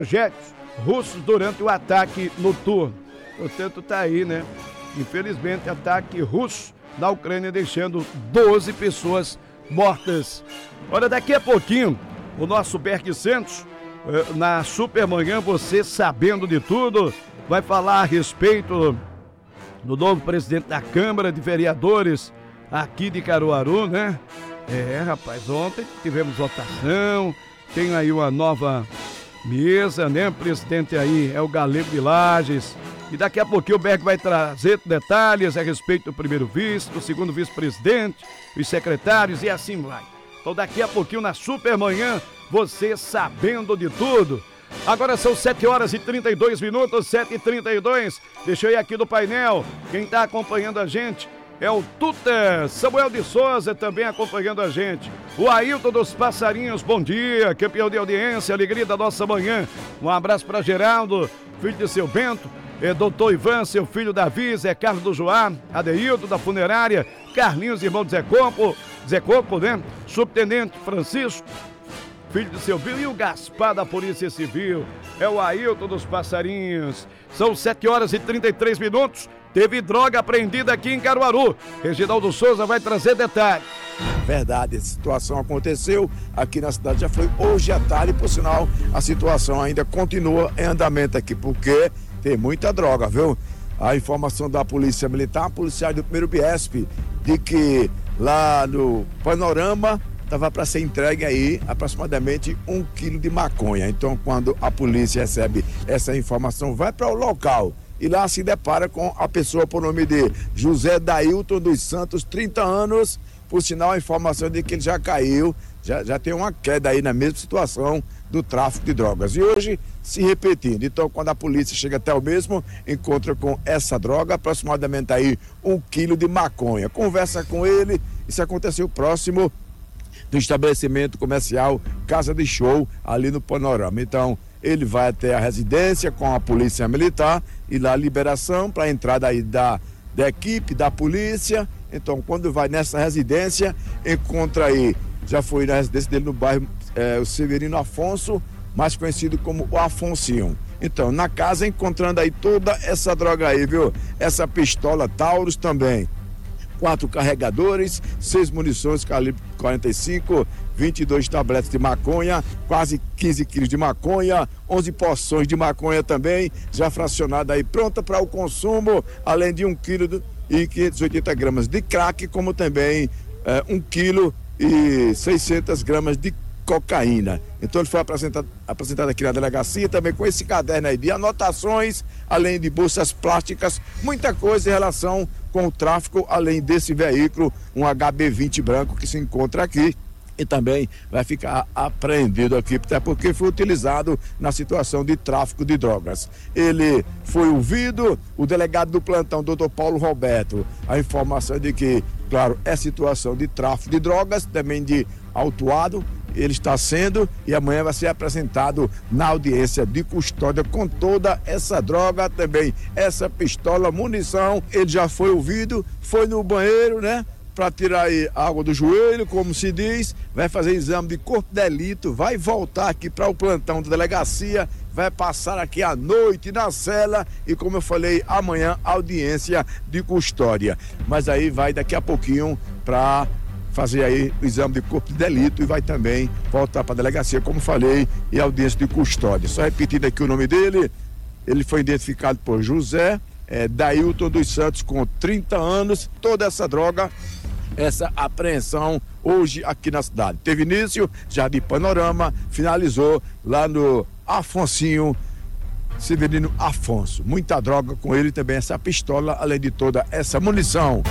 Jets russos durante o ataque noturno. Portanto, tá aí, né? Infelizmente, ataque russo na Ucrânia deixando 12 pessoas mortas. Olha, daqui a pouquinho, o nosso Berg Santos, na Supermanhã, você sabendo de tudo, vai falar a respeito do novo presidente da Câmara de Vereadores aqui de Caruaru, né? Rapaz, ontem tivemos votação, tem aí uma nova mesa, né? O presidente aí é o Galego de Lages. E daqui a pouquinho o Berg vai trazer detalhes a respeito do primeiro vice, do segundo vice-presidente, os secretários e assim vai. Então daqui a pouquinho na Supermanhã, você sabendo de tudo. Agora são 7h32, 7h32. Deixa eu ir aqui no painel. Quem está acompanhando a gente é o Tuta Samuel de Souza, também acompanhando a gente. O Ailton dos Passarinhos, bom dia, campeão de audiência, alegria da nossa manhã. Um abraço para Geraldo, filho de seu Bento. Doutor Ivan, seu filho Davi, Zé Carlos do Joá, Adeilton da Funerária, Carlinhos, irmão de Zé Coco, né? Subtenente Francisco, filho de seu Bill, e o Gaspar da Polícia Civil, é o Ailton dos Passarinhos. São 7h33. Teve droga apreendida aqui em Caruaru. Reginaldo Souza vai trazer detalhes. Verdade, essa situação aconteceu aqui na cidade, já foi hoje à tarde, por sinal, a situação ainda continua em andamento aqui, porque tem muita droga, viu? A informação da Polícia Militar, policiais do 1º Biesp, de que lá no Panorama estava para ser entregue aí aproximadamente 1 quilo de maconha. Então, quando a polícia recebe essa informação, vai para o local e lá se depara com a pessoa por nome de José Dailton dos Santos, 30 anos, por sinal a informação de que ele já caiu, já tem uma queda aí na mesma situação do tráfico de drogas. E hoje se repetindo. Então, quando a polícia chega até o mesmo, encontra com essa droga, aproximadamente aí 1 quilo de maconha. Conversa com ele, isso aconteceu próximo do estabelecimento comercial Casa de Show, ali no Panorama. Então, ele vai até a residência com a polícia militar e lá a liberação para a entrada aí da equipe, da polícia. Então, quando vai nessa residência, encontra aí, já foi na residência dele no bairro o Severino Afonso, mais conhecido como o Afonsinho. Então, na casa, encontrando aí toda essa droga aí, viu? Essa pistola Taurus também. 4 carregadores, 6 munições calibre 45, 22 tabletes de maconha, quase 15 quilos de maconha, 11 porções de maconha também, já fracionada aí, pronta para o consumo, além de 1 quilo e 580 gramas de crack, como também 1 quilo e 600 gramas de cocaína. Então ele foi apresentado aqui na delegacia também com esse caderno aí de anotações, além de bolsas plásticas, muita coisa em relação com o tráfico, além desse veículo, um HB20 branco que se encontra aqui e também vai ficar apreendido aqui, até porque foi utilizado na situação de tráfico de drogas. Ele foi ouvido, o delegado do plantão, doutor Paulo Roberto, a informação de que, claro, é situação de tráfico de drogas, também de autuado, ele está sendo e amanhã vai ser apresentado na audiência de custódia com toda essa droga, também essa pistola, munição. Ele já foi ouvido, foi no banheiro, né? Para tirar aí água do joelho, como se diz, vai fazer exame de corpo de delito, vai voltar aqui para o plantão da delegacia, vai passar aqui à noite na cela e, como eu falei, amanhã audiência de custódia. Mas aí vai daqui a pouquinho para fazer aí o exame de corpo de delito e vai também voltar para a delegacia, como falei, e audiência de custódia. Só repetindo aqui o nome dele, ele foi identificado por José Dailton dos Santos, com 30 anos, toda essa droga, essa apreensão hoje aqui na cidade. Teve início já de Panorama, finalizou lá no Afonsinho, Severino Afonso. Muita droga com ele também, essa pistola, além de toda essa munição.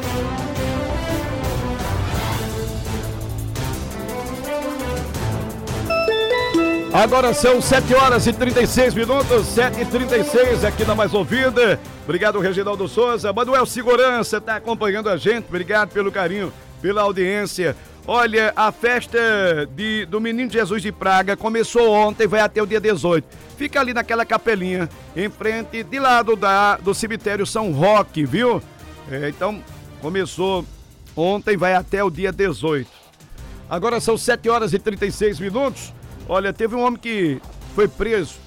Agora são 7h36, 7h36 aqui na Mais Ouvida. Obrigado, Reginaldo Souza. Manuel Segurança está acompanhando a gente. Obrigado pelo carinho, pela audiência. Olha, a festa do Menino Jesus de Praga começou ontem, vai até o dia 18. Fica ali naquela capelinha, em frente, de lado do cemitério São Roque, viu? Então, começou ontem, vai até o dia 18. Agora são 7h36. Olha, teve um homem que foi preso